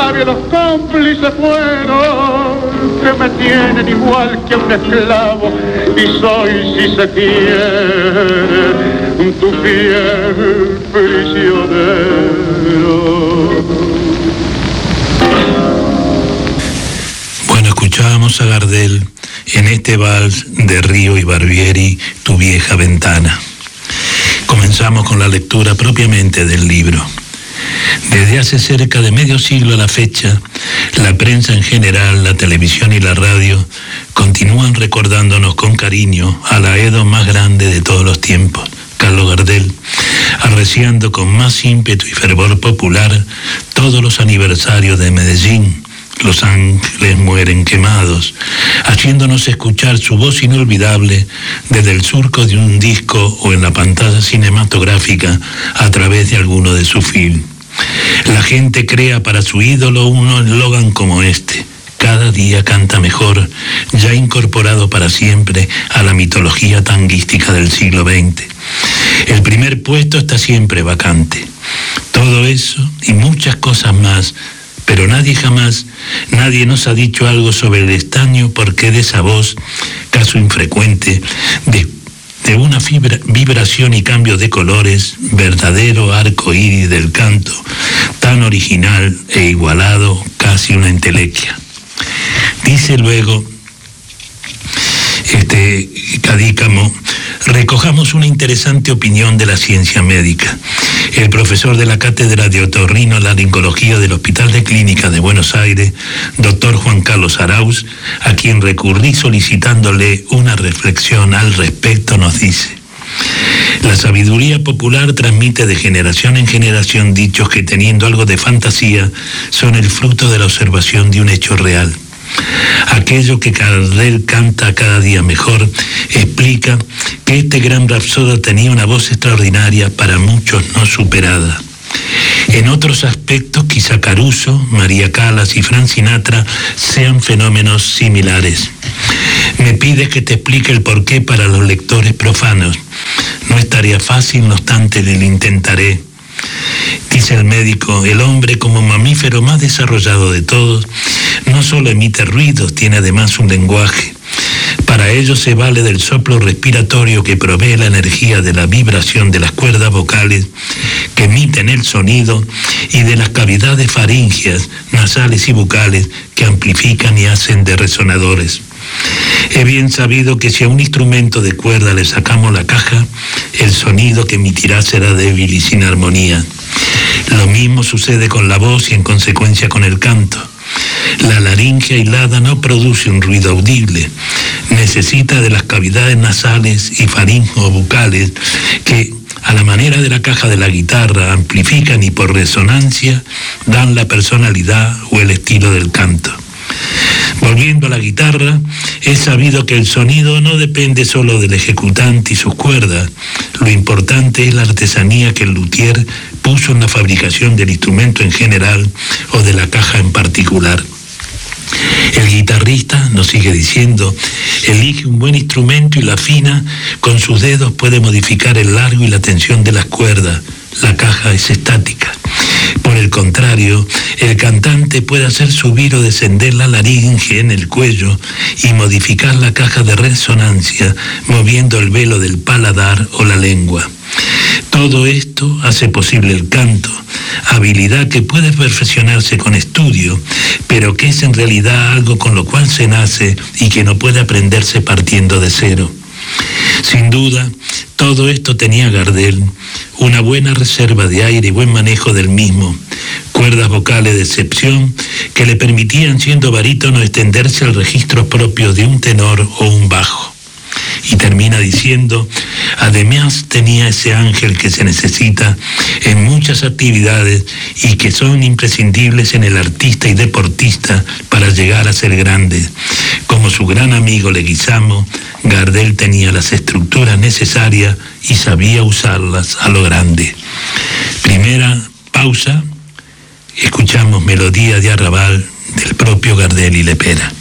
labios los cómplices fueron, que me tienen igual que a un esclavo, y soy, si se quiere, tu fiel prisionero. Bueno, escuchábamos a Gardel en este vals de Río y Barbieri, Tu vieja ventana. Comenzamos con la lectura propiamente del libro. Desde hace cerca de medio siglo a la fecha, la prensa en general, la televisión y la radio continúan recordándonos con cariño al aedo más grande de todos los tiempos, Carlos Gardel, arreciando con más ímpetu y fervor popular todos los aniversarios de Medellín, Los Ángeles mueren quemados, haciéndonos escuchar su voz inolvidable desde el surco de un disco o en la pantalla cinematográfica a través de alguno de sus films. La gente crea para su ídolo un eslogan como este: cada día canta mejor, ya incorporado para siempre a la mitología tanguística del siglo XX. El primer puesto está siempre vacante. Todo eso y muchas cosas más, pero nadie nos ha dicho algo sobre el extraño porqué de esa voz, caso infrecuente, de una vibración y cambio de colores, verdadero arco iris del canto, tan original e igualado, casi una entelequia. Dice luego Cadícamo: recojamos una interesante opinión de la ciencia médica. El profesor de la Cátedra de Otorrinolaringología del Hospital de Clínicas de Buenos Aires, doctor Juan Carlos Arauz, a quien recurrí solicitándole una reflexión al respecto, nos dice: la sabiduría popular transmite de generación en generación dichos que, teniendo algo de fantasía, son el fruto de la observación de un hecho real. Aquello que Gardel canta cada día mejor explica que este gran rapsoda tenía una voz extraordinaria, para muchos no superada. En otros aspectos, quizá Caruso, María Callas y Frank Sinatra sean fenómenos similares. Me pides que te explique el porqué para los lectores profanos. No es tarea fácil, no obstante, lo intentaré. Dice el médico: el hombre, como mamífero más desarrollado de todos, no solo emite ruidos, tiene además un lenguaje. Para ello se vale del soplo respiratorio que provee la energía de la vibración de las cuerdas vocales que emiten el sonido y de las cavidades faríngeas, nasales y bucales que amplifican y hacen de resonadores. Es bien sabido que si a un instrumento de cuerda le sacamos la caja, el sonido que emitirá será débil y sin armonía. Lo mismo sucede con la voz y en consecuencia con el canto. La laringe aislada no produce un ruido audible, necesita de las cavidades nasales y faringo-bucales que, a la manera de la caja de la guitarra, amplifican y por resonancia dan la personalidad o el estilo del canto. Volviendo a la guitarra, es sabido que el sonido no depende solo del ejecutante y sus cuerdas. Lo importante es la artesanía que el luthier puso en la fabricación del instrumento en general o de la caja en particular. El guitarrista, nos sigue diciendo, elige un buen instrumento y lo afina. Con sus dedos puede modificar el largo y la tensión de las cuerdas. La caja es estática. Por el contrario, el cantante puede hacer subir o descender la laringe en el cuello y modificar la caja de resonancia, moviendo el velo del paladar o la lengua. Todo esto hace posible el canto, habilidad que puede perfeccionarse con estudio, pero que es en realidad algo con lo cual se nace y que no puede aprenderse partiendo de cero. Sin duda, todo esto tenía Gardel: una buena reserva de aire y buen manejo del mismo, cuerdas vocales de excepción que le permitían, siendo barítono, extenderse al registro propio de un tenor o un bajo. Y termina diciendo: además tenía ese ángel que se necesita en muchas actividades y que son imprescindibles en el artista y deportista para llegar a ser grande. Como su gran amigo Leguizamo, Gardel tenía las estructuras necesarias y sabía usarlas a lo grande. Primera pausa, escuchamos Melodía de Arrabal del propio Gardel y Lepera.